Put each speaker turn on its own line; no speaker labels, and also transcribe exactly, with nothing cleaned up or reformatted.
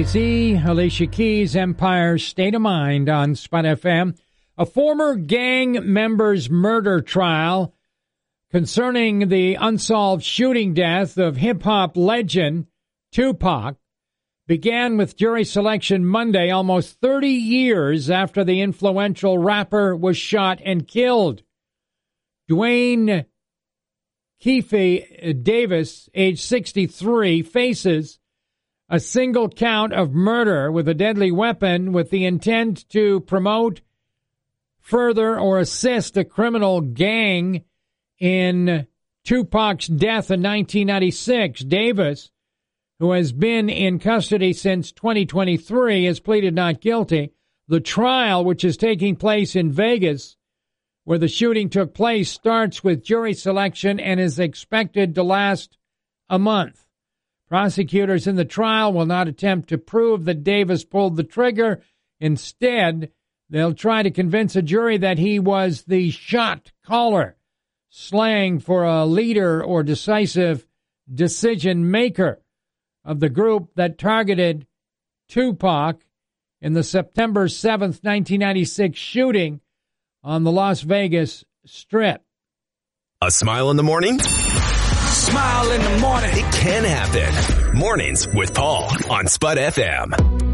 Jay-Z, Alicia Keys, Empire State of Mind on Spot F M. A former gang member's murder trial concerning the unsolved shooting death of hip-hop legend Tupac began with jury selection Monday, almost thirty years after the influential rapper was shot and killed. Dwayne Keefe Davis, age sixty-three, faces a single count of murder with a deadly weapon with the intent to promote, further, or assist a criminal gang in Tupac's death in nineteen ninety-six. Davis, who has been in custody since twenty twenty-three, has pleaded not guilty. The trial, which is taking place in Vegas, where the shooting took place, starts with jury selection and is expected to last a month. Prosecutors in the trial will not attempt to prove that Davis pulled the trigger. Instead, they'll try to convince a jury that he was the shot caller, slang for a leader or decisive decision maker of the group that targeted Tupac in the September seventh, nineteen ninety-six shooting on the Las Vegas Strip.
A smile in the morning?
Smile in the morning.
It can happen. Mornings with Paul on Spud F M.